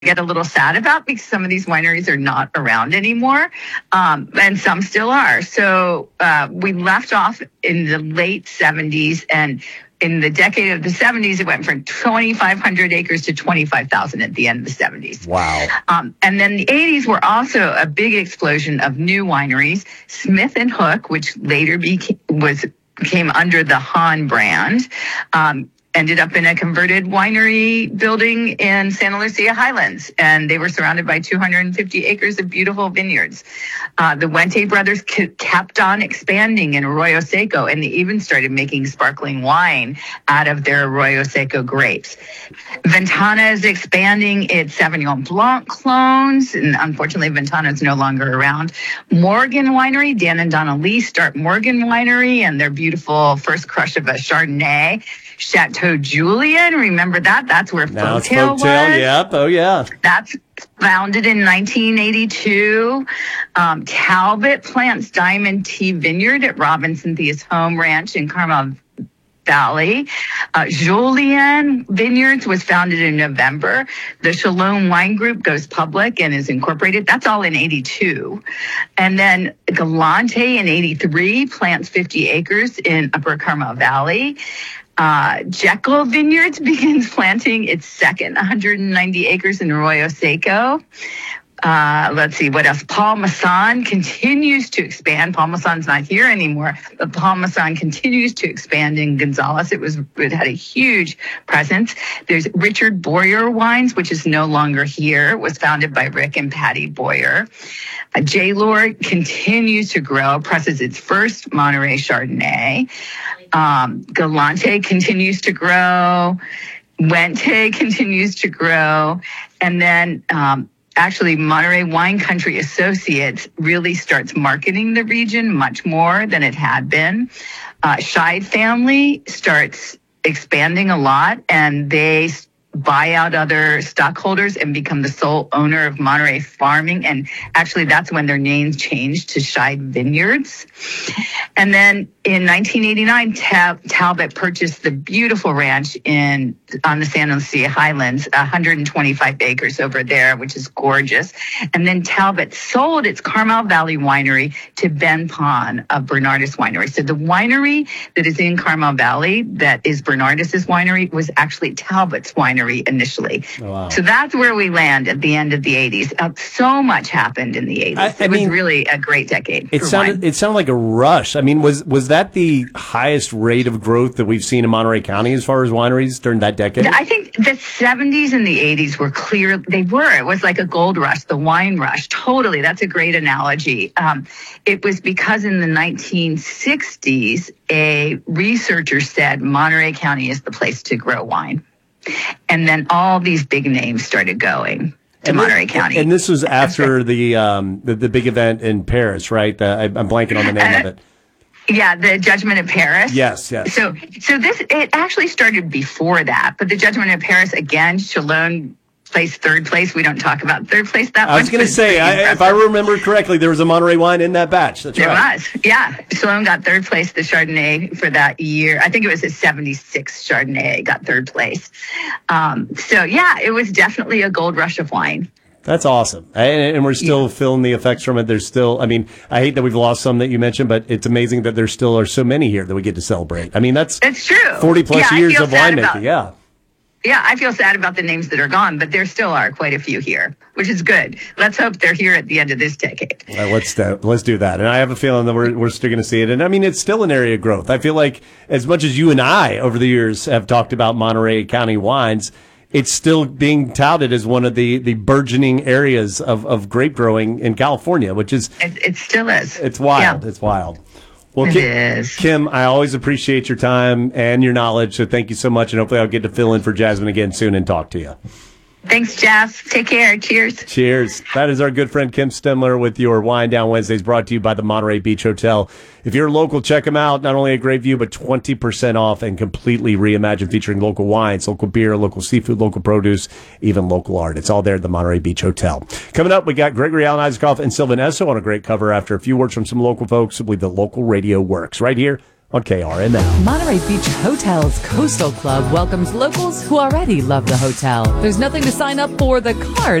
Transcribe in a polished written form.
get a little sad about because some of these wineries are not around anymore, and some still are. So we left off in the late 70s, and in the decade of the 70s, it went from 2,500 acres to 25,000 at the end of the 70s. Wow. And then the 80s were also a big explosion of new wineries. Smith and Hook, which later came under the Hahn brand, ended up in a converted winery building in Santa Lucia Highlands, and they were surrounded by 250 acres of beautiful vineyards. The Wente brothers kept on expanding in Arroyo Seco, and they even started making sparkling wine out of their Arroyo Seco grapes. Ventana is expanding its Sauvignon Blanc clones, and unfortunately Ventana is no longer around. Morgan Winery, Dan and Donna Lee start Morgan Winery and their beautiful first crush of a Chardonnay. Chateau Julian, remember that? That's where Folktail was. Yep. Oh, yeah. That's founded in 1982. Talbot plants Diamond Tea Vineyard at Robin Cynthia's home ranch in Carmel Valley. Julian Vineyards was founded in November. The Shalom Wine Group goes public and is incorporated. That's all in 82. And then Galante in 83 plants 50 acres in Upper Carmel Valley. Jekyll Vineyards begins planting its second 190 acres in Arroyo Seco. Let's see, what else? Paul Masson continues to expand. Paul Masson's not here anymore, but Paul Masson continues to expand in Gonzales. It had a huge presence. There's Richard Boyer Wines, which is no longer here. It was founded by Rick and Patty Boyer. J-Lord continues to grow, presses its first Monterey Chardonnay. Galante continues to grow. Wente continues to grow. And then actually Monterey Wine Country Associates really starts marketing the region much more than it had been. Scheid family starts expanding a lot, and they buy out other stockholders and become the sole owner of Monterey Farming. And actually, that's when their names changed to Scheid Vineyards. And then in 1989, Talbot purchased the beautiful ranch on the Santa Lucia Highlands, 125 acres over there, which is gorgeous. And then Talbot sold its Carmel Valley winery to Ben Pon of Bernardus Winery. So the winery that is in Carmel Valley, that is Bernardus's winery, was actually Talbot's winery initially. Oh, wow. So that's where we land at the end of the 80s. So much happened in the 80s. It was really a great decade. It sounded like a rush. I mean, was that the highest rate of growth that we've seen in Monterey County as far as wineries during that decade? I think the 70s and the 80s were clear. They were. It was like a gold rush, the wine rush. Totally. That's a great analogy. It was because in the 1960s, a researcher said Monterey County is the place to grow wine. And then all these big names started going to Monterey County. And this was after the big event in Paris, right? I'm blanking on the name of it. Yeah, the Judgment of Paris. Yes. So it actually started before that, but the Judgment of Paris, again, Chalone placed third place. We don't talk about third place that much. I was going to say, if I remember correctly, there was a Monterey wine in that batch. That's right. There was, yeah. Chalone got third place, the Chardonnay for that year. I think it was a 76 Chardonnay got third place. So, yeah, it was definitely a gold rush of wine. That's awesome. And we're still feeling the effects from it. There's still, I mean, I hate that we've lost some that you mentioned, but it's amazing that there still are so many here that we get to celebrate. I mean, it's true. 40 plus years of winemaking. Yeah. Yeah, I feel sad about the names that are gone, but there still are quite a few here, which is good. Let's hope they're here at the end of this decade. Let's do that. And I have a feeling that we're still going to see it. And I mean, it's still an area of growth. I feel like as much as you and I over the years have talked about Monterey County wines, it's still being touted as one of the burgeoning areas of grape growing in California, which is... It still is. It's wild. Yeah. It's wild. Well, Kim, I always appreciate your time and your knowledge, so thank you so much, and hopefully I'll get to fill in for Jasmine again soon and talk to you. Thanks, Jeff. Take care. Cheers. Cheers. That is our good friend Kim Stemler with your Wine Down Wednesdays, brought to you by the Monterey Beach Hotel. If you're local, check them out. Not only a great view, but 20% off and completely reimagined, featuring local wines, local beer, local seafood, local produce, even local art. It's all there at the Monterey Beach Hotel. Coming up, we got Gregory Alan Isaacoff and Sylvan Esso on a great cover after a few words from some local folks. I believe the local radio works right here on KRML. Monterey Beach Hotel's Coastal Club welcomes locals who already love the hotel. There's nothing to sign up for the card